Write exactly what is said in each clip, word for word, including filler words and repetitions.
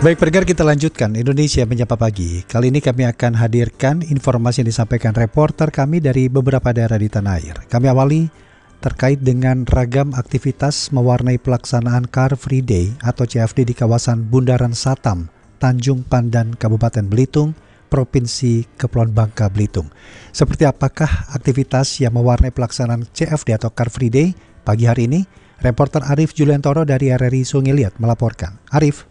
Baik pendengar, kita lanjutkan Indonesia Menyapa Pagi. Kali ini kami akan hadirkan informasi yang disampaikan reporter kami dari beberapa daerah di tanah air. Kami awali terkait dengan ragam aktivitas mewarnai pelaksanaan Car Free Day atau C F D di kawasan Bundaran Satam, Tanjung Pandan, Kabupaten Belitung, Provinsi Kepulauan Bangka Belitung. Seperti apakah aktivitas yang mewarnai pelaksanaan C F D atau Car Free Day pagi hari ini? Reporter Arif Juliantoro dari R R I Sungai Liat melaporkan. Arif.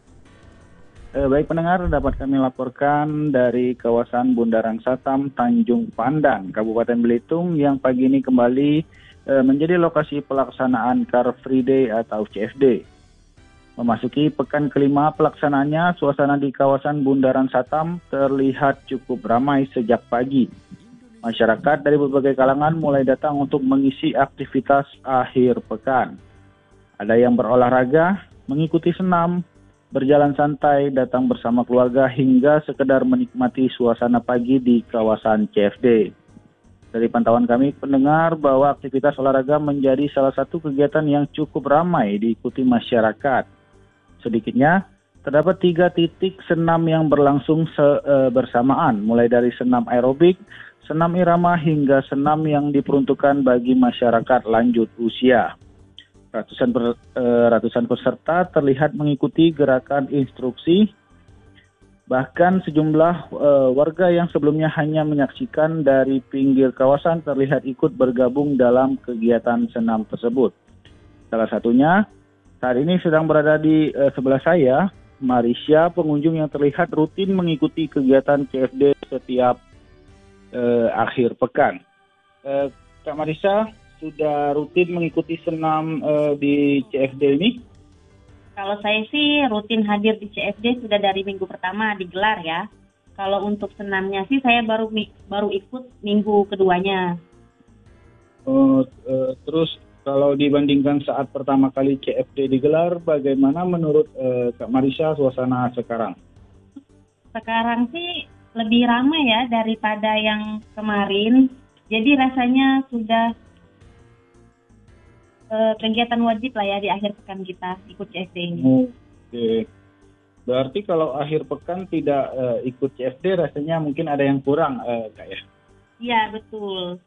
Eh, baik pendengar, dapat kami laporkan dari kawasan Bundaran Satam, Tanjung Pandan, Kabupaten Belitung yang pagi ini kembali eh, menjadi lokasi pelaksanaan Car Free Day atau C F D. Memasuki pekan kelima pelaksanaannya, suasana di kawasan Bundaran Satam terlihat cukup ramai sejak pagi. Masyarakat dari berbagai kalangan mulai datang untuk mengisi aktivitas akhir pekan. Ada yang berolahraga, mengikuti senam, berjalan santai, datang bersama keluarga hingga sekedar menikmati suasana pagi di kawasan C F D. Dari pantauan kami pendengar bahwa aktivitas olahraga menjadi salah satu kegiatan yang cukup ramai diikuti masyarakat. Sedikitnya terdapat tiga titik senam yang berlangsung se- e, bersamaan, mulai dari senam aerobik, senam irama hingga senam yang diperuntukkan bagi masyarakat lanjut usia. Ratusan, per, eh, ratusan peserta terlihat mengikuti gerakan instruksi, bahkan sejumlah eh, warga yang sebelumnya hanya menyaksikan dari pinggir kawasan terlihat ikut bergabung dalam kegiatan senam tersebut. Salah satunya saat ini sedang berada di eh, sebelah saya, Marisha, pengunjung yang terlihat rutin mengikuti kegiatan C F D setiap eh, akhir pekan. Eh, Kak Marisha, sudah rutin mengikuti senam uh, di C F D ini? Kalau saya sih rutin hadir di C F D sudah dari minggu pertama digelar ya. Kalau untuk senamnya sih saya baru baru ikut minggu keduanya. Uh, uh, terus kalau dibandingkan saat pertama kali C F D digelar, bagaimana menurut uh, Kak Marisha suasana sekarang? Sekarang sih lebih ramai ya daripada yang kemarin. Jadi rasanya sudah kegiatan wajib lah ya di akhir pekan kita ikut C F D ini. Oke, berarti kalau akhir pekan tidak uh, ikut C F D rasanya mungkin ada yang kurang, uh, Kak ya? Iya betul.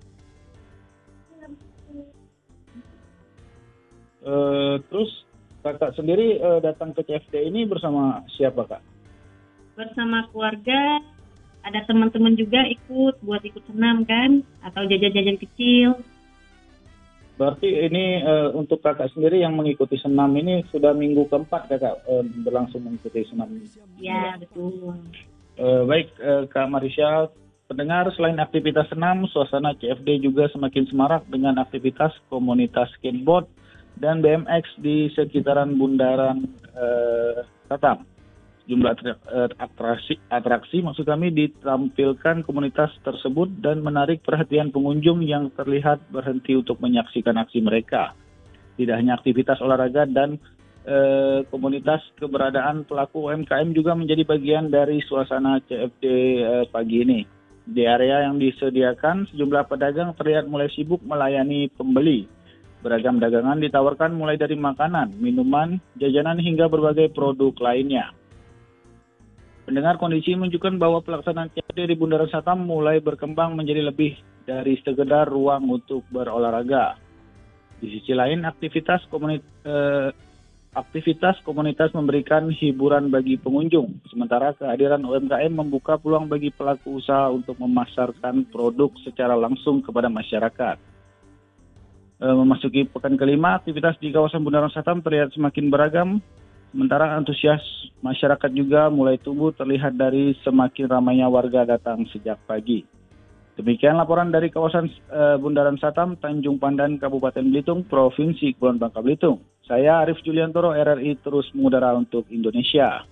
Uh, terus Kakak sendiri uh, datang ke C F D ini bersama siapa, Kak? Bersama keluarga, ada teman-teman juga ikut buat ikut senam kan, atau jajan-jajan kecil. Berarti ini uh, untuk Kakak sendiri yang mengikuti senam ini sudah minggu keempat Kakak uh, berlangsung mengikuti senam ini? Ya, betul. Uh, baik uh, Kak Marisha, pendengar, selain aktivitas senam, suasana C F D juga semakin semarak dengan aktivitas komunitas skateboard dan B M X di sekitaran Bundaran uh, Satam. Jumlah atraksi, atraksi maksud kami ditampilkan komunitas tersebut dan menarik perhatian pengunjung yang terlihat berhenti untuk menyaksikan aksi mereka. Tidak hanya aktivitas olahraga dan eh, komunitas, keberadaan pelaku U M K M juga menjadi bagian dari suasana C F D eh, pagi ini. Di area yang disediakan, sejumlah pedagang terlihat mulai sibuk melayani pembeli. Beragam dagangan ditawarkan mulai dari makanan, minuman, jajanan hingga berbagai produk lainnya. Pendengar, kondisi menunjukkan bahwa pelaksanaan C F D di Bundaran Satam mulai berkembang menjadi lebih dari sekedar ruang untuk berolahraga. Di sisi lain, aktivitas komunitas, eh, aktivitas komunitas memberikan hiburan bagi pengunjung, sementara kehadiran U M K M membuka peluang bagi pelaku usaha untuk memasarkan produk secara langsung kepada masyarakat. Eh, memasuki pekan kelima, aktivitas di kawasan Bundaran Satam terlihat semakin beragam. Sementara antusias masyarakat juga mulai tumbuh terlihat dari semakin ramainya warga datang sejak pagi. Demikian laporan dari kawasan uh, Bundaran Satam, Tanjung Pandan, Kabupaten Belitung, Provinsi Kepulauan Bangka Belitung. Saya Arif Juliantoro, R R I terus mengudara untuk Indonesia.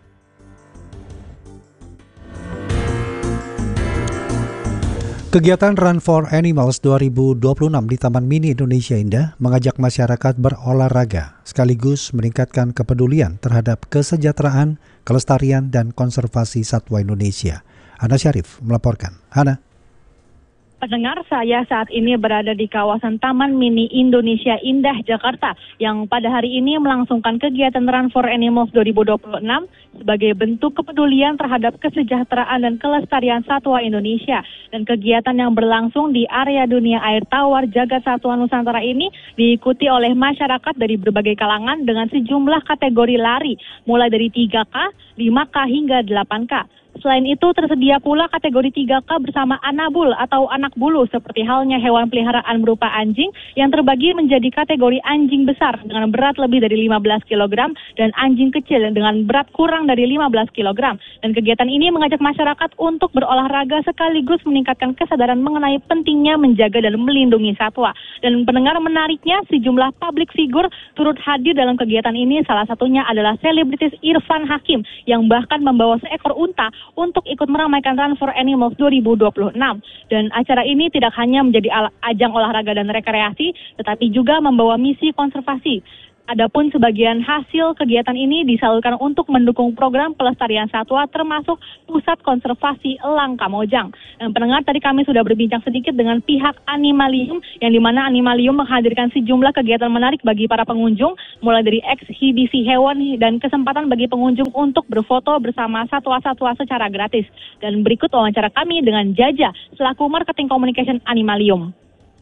Kegiatan Run for Animals dua ribu dua puluh enam di Taman Mini Indonesia Indah mengajak masyarakat berolahraga sekaligus meningkatkan kepedulian terhadap kesejahteraan, kelestarian, dan konservasi satwa Indonesia. Hana Syarif melaporkan. Hana. Pendengar, saya saat ini berada di kawasan Taman Mini Indonesia Indah, Jakarta, yang pada hari ini melangsungkan kegiatan Run for Animals dua ribu dua puluh enam sebagai bentuk kepedulian terhadap kesejahteraan dan kelestarian satwa Indonesia. Dan kegiatan yang berlangsung di area dunia air tawar Jagat Satwa Nusantara ini diikuti oleh masyarakat dari berbagai kalangan dengan sejumlah kategori lari, mulai dari tiga K, lima K hingga delapan K. Selain itu tersedia pula kategori tiga K bersama anabul atau anak bulu seperti halnya hewan peliharaan berupa anjing yang terbagi menjadi kategori anjing besar dengan berat lebih dari lima belas kilogram dan anjing kecil dengan berat kurang dari lima belas kilogram. Dan kegiatan ini mengajak masyarakat untuk berolahraga sekaligus meningkatkan kesadaran mengenai pentingnya menjaga dan melindungi satwa. Dan pendengar, menariknya sejumlah public figure turut hadir dalam kegiatan ini, salah satunya adalah selebritis Irfan Hakim yang bahkan membawa seekor unta untuk ikut meramaikan Run for Animals dua ribu dua puluh enam. Dan acara ini tidak hanya menjadi ajang olahraga dan rekreasi, tetapi juga membawa misi konservasi. Adapun sebagian hasil kegiatan ini disalurkan untuk mendukung program pelestarian satwa termasuk Pusat Konservasi Elang Kamojang. Dan pendengar, tadi kami sudah berbincang sedikit dengan pihak Animalium, yang dimana Animalium menghadirkan sejumlah kegiatan menarik bagi para pengunjung, mulai dari eksibisi hewan dan kesempatan bagi pengunjung untuk berfoto bersama satwa-satwa secara gratis. Dan berikut wawancara kami dengan Jaja selaku Marketing Communication Animalium.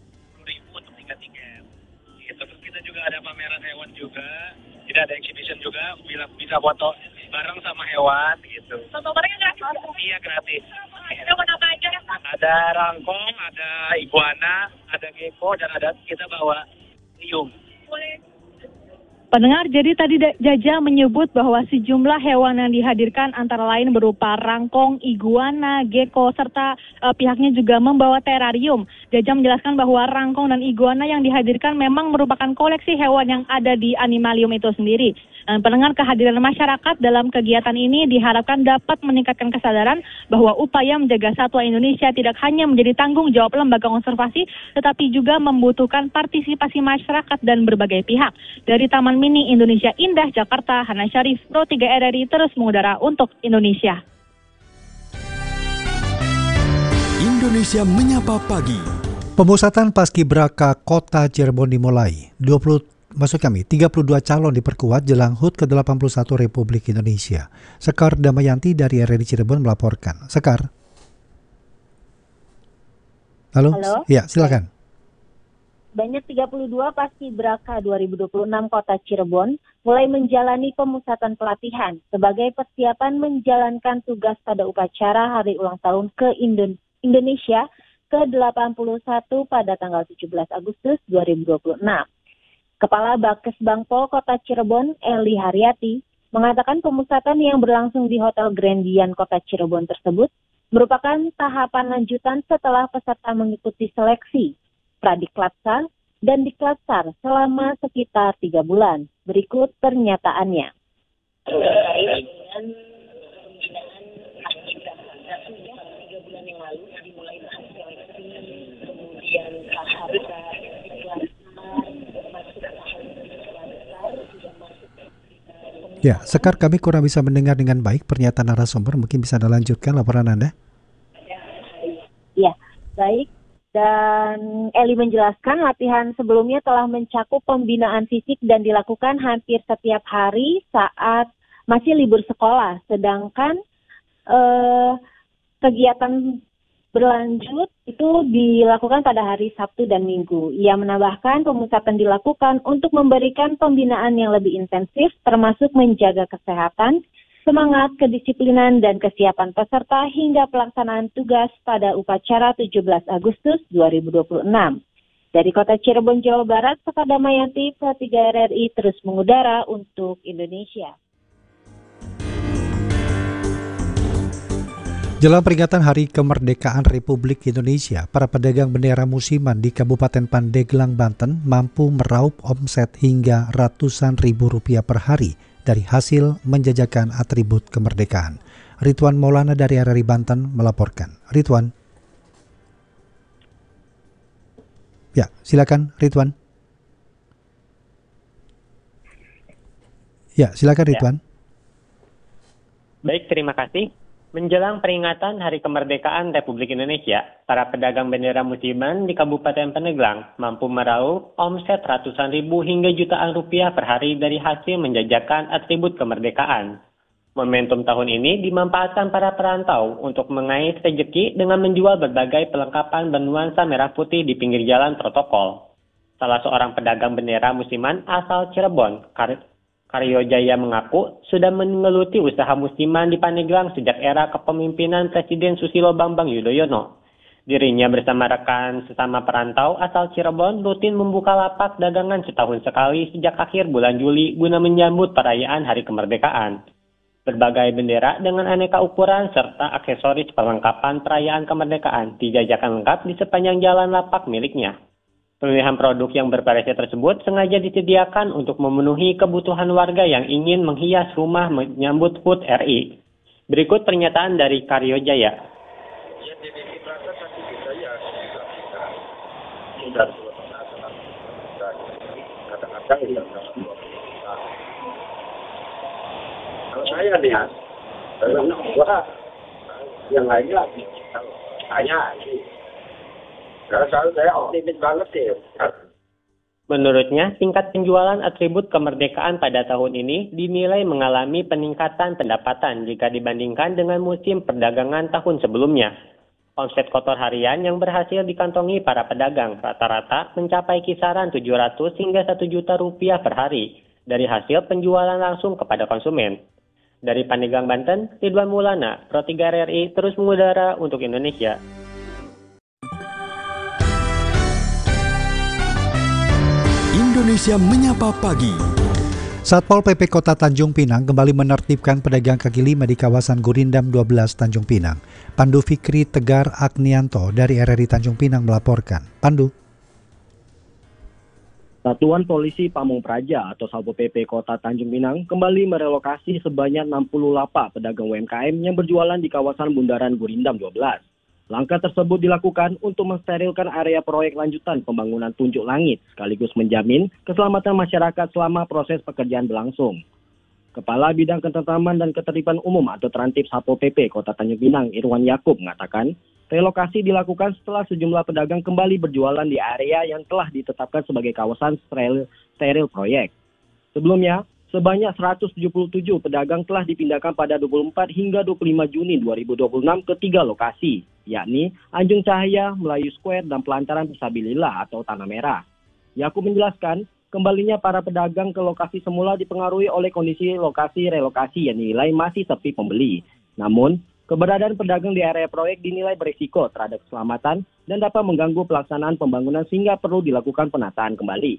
Ada pameran hewan juga, tidak ada exhibition juga, bisa, bisa foto bareng sama hewan gitu. Foto barengnya gratis? Iya, gratis. Hewan apa aja? Ada rangkong, ada iguana, ada gecko, dan ada kita bawa hiung. Boleh. Pendengar, jadi tadi Jaja menyebut bahwa sejumlah hewan yang dihadirkan antara lain berupa rangkong, iguana, gecko, serta uh, pihaknya juga membawa terarium. Jaja menjelaskan bahwa rangkong dan iguana yang dihadirkan memang merupakan koleksi hewan yang ada di Animalium itu sendiri. Dan pendengar, kehadiran masyarakat dalam kegiatan ini diharapkan dapat meningkatkan kesadaran bahwa upaya menjaga satwa Indonesia tidak hanya menjadi tanggung jawab lembaga konservasi, tetapi juga membutuhkan partisipasi masyarakat dan berbagai pihak. Dari Taman Mini Indonesia Indah, Jakarta, Hana Syarif, Pro tiga R R I terus mengudara untuk Indonesia. Indonesia Menyapa Pagi. Pemusatan Paskibraka Kota Cirebon dimulai. dua puluh Maksud kami, tiga puluh dua calon diperkuat jelang H U T ke delapan puluh satu Republik Indonesia. Sekar Damayanti dari R R I Cirebon melaporkan. Sekar. Halo? Halo? Ya, silakan. Banyak tiga puluh dua Paskibraka dua ribu dua puluh enam Kota Cirebon mulai menjalani pemusatan pelatihan sebagai persiapan menjalankan tugas pada upacara Hari Ulang Tahun ke Indo- Indonesia ke delapan puluh satu pada tanggal tujuh belas Agustus dua ribu dua puluh enam. Kepala Bakes Bangpol Kota Cirebon, Eli Haryati, mengatakan pemusatan yang berlangsung di Hotel Grandian Kota Cirebon tersebut merupakan tahapan lanjutan setelah peserta mengikuti seleksi Pradiklatsar dan Diklatsar selama sekitar tiga bulan. Berikut pernyataannya. Terkait dengan pembinaan Paskibraka, sudah tiga bulan yang lalu dimulai tahap seleksi, kemudian tahap Diklatsar, Ya, Sekar, kami kurang bisa mendengar dengan baik pernyataan narasumber. Mungkin bisa Anda lanjutkan laporan Anda? Ya, baik. Dan Eli menjelaskan latihan sebelumnya telah mencakup pembinaan fisik dan dilakukan hampir setiap hari saat masih libur sekolah. Sedangkan eh, kegiatan berlanjut itu dilakukan pada hari Sabtu dan Minggu. Ia menambahkan pemusatan dilakukan untuk memberikan pembinaan yang lebih intensif termasuk menjaga kesehatan, semangat, kedisiplinan, dan kesiapan peserta hingga pelaksanaan tugas pada upacara tujuh belas Agustus dua ribu dua puluh enam. Dari Kota Cirebon, Jawa Barat, Sekar Damayanti, Pro tiga R R I terus mengudara untuk Indonesia. Jelang peringatan Hari Kemerdekaan Republik Indonesia, para pedagang bendera musiman di Kabupaten Pandeglang, Banten mampu meraup omset hingga ratusan ribu rupiah per hari dari hasil menjajakan atribut kemerdekaan. Ridwan Maulana dari R R I Banten melaporkan. Ridwan. Ya, silakan Ridwan. Ya, silakan Ridwan. Ya. Baik, terima kasih. Menjelang peringatan Hari Kemerdekaan Republik Indonesia, para pedagang bendera musiman di Kabupaten Pandeglang mampu meraup omset ratusan ribu hingga jutaan rupiah per hari dari hasil menjajakan atribut kemerdekaan. Momentum tahun ini dimanfaatkan para perantau untuk mengais rezeki dengan menjual berbagai perlengkapan bernuansa merah putih di pinggir jalan protokol. Salah seorang pedagang bendera musiman asal Cirebon, Kar- Karyo Jaya mengaku sudah menggeluti usaha musiman di Pandeglang sejak era kepemimpinan Presiden Susilo Bambang Yudhoyono. Dirinya bersama rekan sesama perantau asal Cirebon rutin membuka lapak dagangan setahun sekali sejak akhir bulan Juli guna menyambut perayaan Hari Kemerdekaan. Berbagai bendera dengan aneka ukuran serta aksesoris perlengkapan perayaan kemerdekaan dijajakan lengkap di sepanjang jalan lapak miliknya. Pemilihan produk yang bervariasi tersebut sengaja disediakan untuk memenuhi kebutuhan warga yang ingin menghias rumah menyambut H U T R I. Berikut pernyataan dari Karyo Jaya. Kalau saya lihat, yang lainnya saya Karena selalu saya optimis banget sih. Menurutnya, tingkat penjualan atribut kemerdekaan pada tahun ini dinilai mengalami peningkatan pendapatan jika dibandingkan dengan musim perdagangan tahun sebelumnya. Omset kotor harian yang berhasil dikantongi para pedagang rata-rata mencapai kisaran tujuh ratus hingga satu juta rupiah per hari dari hasil penjualan langsung kepada konsumen. Dari Pandeglang, Banten, Ridwan Maulana, Pro tiga R R I terus mengudara untuk Indonesia. Indonesia Menyapa Pagi. Satpol P P Kota Tanjung Pinang kembali menertibkan pedagang kaki lima di kawasan Gurindam dua belas Tanjung Pinang. Pandu Fikri Tegar Agnianto dari R R I Tanjung Pinang melaporkan. Pandu. Satuan Polisi Pamung Praja atau Satpol P P Kota Tanjung Pinang kembali merelokasi sebanyak enam puluh lapak pedagang U M K M yang berjualan di kawasan Bundaran Gurindam dua belas. Langkah tersebut dilakukan untuk mensterilkan area proyek lanjutan pembangunan Tunjuk Langit, sekaligus menjamin keselamatan masyarakat selama proses pekerjaan berlangsung. Kepala Bidang Ketentraman dan Ketertiban Umum atau Trantip Satpol P P Kota Tanjung Pinang, Irwan Yakub, mengatakan relokasi dilakukan setelah sejumlah pedagang kembali berjualan di area yang telah ditetapkan sebagai kawasan steril, steril proyek. Sebelumnya, sebanyak seratus tujuh puluh tujuh pedagang telah dipindahkan pada dua puluh empat hingga dua puluh lima Juni dua ribu dua puluh enam ke tiga lokasi, yakni Anjung Cahaya, Melayu Square, dan Pelantaran Fisabilillah atau Tanah Merah. Yakub menjelaskan, kembalinya para pedagang ke lokasi semula dipengaruhi oleh kondisi lokasi relokasi yang dinilai masih sepi pembeli. Namun, keberadaan pedagang di area proyek dinilai berisiko terhadap keselamatan dan dapat mengganggu pelaksanaan pembangunan sehingga perlu dilakukan penataan kembali.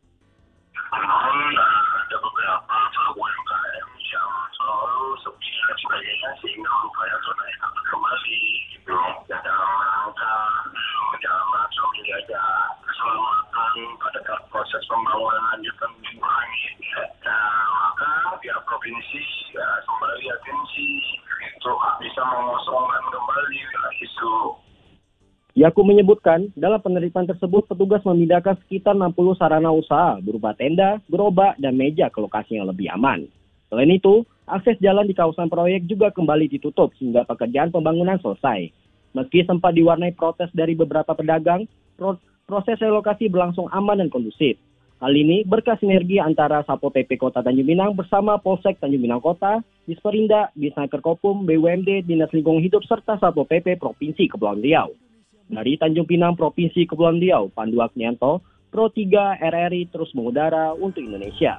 Ada beberapa U M K M yang selalu sepi dan sebagainya sehingga upaya naik kembali gitu dalam rangka menyelamatkan menjaga keselamatan pada proses pembangunan lanjutan langit. Nah, maka pihak provinsi ya, kembali atensi untuk bisa mengosongkan kembali wilayah itu. Yakub menyebutkan, dalam penerimaan tersebut petugas memindahkan sekitar enam puluh sarana usaha berupa tenda, gerobak, dan meja ke lokasi yang lebih aman. Selain itu, akses jalan di kawasan proyek juga kembali ditutup hingga pekerjaan pembangunan selesai. Meski sempat diwarnai protes dari beberapa pedagang, pro- proses relokasi berlangsung aman dan kondusif. Hal ini berkat sinergi antara Satpol P P Kota Tanjung Pinang bersama Polsek Tanjung Pinang Kota, Disperindak, Disnaker Kopum, B U M D, Dinas Lingkungan Hidup, serta Satpol P P Provinsi Kepulauan Riau. Dari Tanjung Pinang, Provinsi Kepulauan Riau, Pandu Agnianto, Pro tiga R R I terus mengudara untuk Indonesia.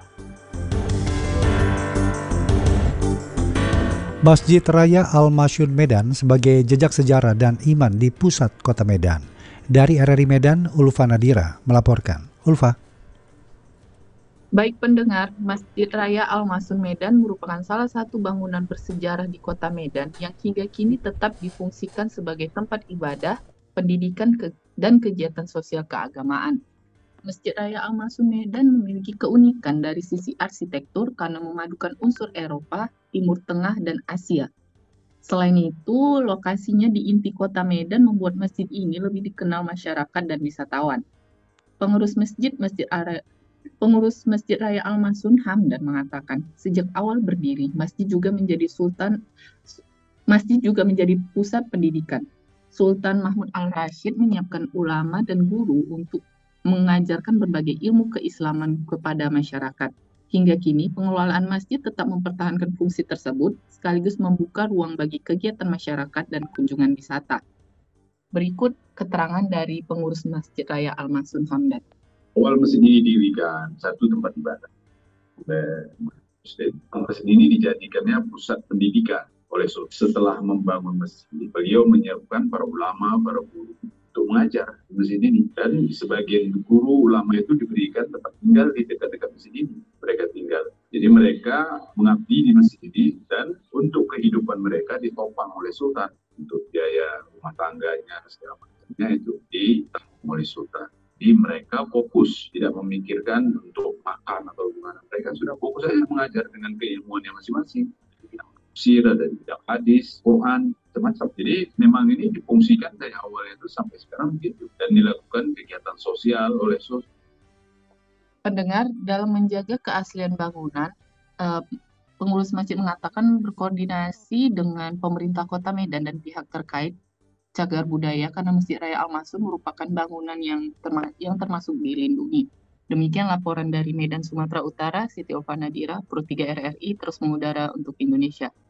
Masjid Raya Al-Masyun Medan sebagai jejak sejarah dan iman di pusat kota Medan. Dari R R I Medan, Ulfa Nadira melaporkan. Ulfa. Baik pendengar, Masjid Raya Al-Masyun Medan merupakan salah satu bangunan bersejarah di kota Medan yang hingga kini tetap difungsikan sebagai tempat ibadah, pendidikan ke, dan kegiatan sosial keagamaan. Masjid Raya Al-Masyun Medan memiliki keunikan dari sisi arsitektur karena memadukan unsur Eropa, Timur Tengah, dan Asia. Selain itu, lokasinya di inti kota Medan membuat masjid ini lebih dikenal masyarakat dan wisatawan. Pengurus masjid Masjid Raya Pengurus Masjid Raya Al-Masyun Hamdan mengatakan, sejak awal berdiri, masjid juga menjadi sultan Masjid juga menjadi pusat pendidikan. Sultan Mahmud Al-Rashid menyiapkan ulama dan guru untuk mengajarkan berbagai ilmu keislaman kepada masyarakat. Hingga kini, pengelolaan masjid tetap mempertahankan fungsi tersebut, sekaligus membuka ruang bagi kegiatan masyarakat dan kunjungan wisata. Berikut keterangan dari pengurus Masjid Raya Al-Masun Hamdan. Awal masjid ini didirikan satu tempat ibadah. Masjid ini dijadikannya pusat pendidikan oleh Sultan. Setelah membangun masjid, beliau menyiapkan para ulama, para guru untuk mengajar di masjid ini. Dan sebagian guru ulama itu diberikan tempat tinggal di dekat-dekat masjid ini. Mereka tinggal. Jadi mereka mengabdi di masjid ini dan untuk kehidupan mereka ditopang oleh Sultan. Untuk biaya rumah tangganya, segala macamnya itu ditanggung oleh Sultan. Jadi mereka fokus, tidak memikirkan untuk makan atau gimana. Mereka sudah fokus saja mengajar dengan keilmuannya masing-masing. Tafsir, ada di bidang hadis, Quran, macam-macam. Jadi memang ini difungsikan dari awalnya itu sampai sekarang begitu. Dan dilakukan kegiatan sosial oleh sosial. Pendengar, dalam menjaga keaslian bangunan, eh, pengurus masjid mengatakan berkoordinasi dengan pemerintah Kota Medan dan pihak terkait cagar budaya karena Masjid Raya Al-Masun merupakan bangunan yang, terma- yang termasuk dilindungi. Demikian laporan dari Medan, Sumatera Utara, Siti Ova Nadira, Pro tiga R R I, terus mengudara untuk Indonesia.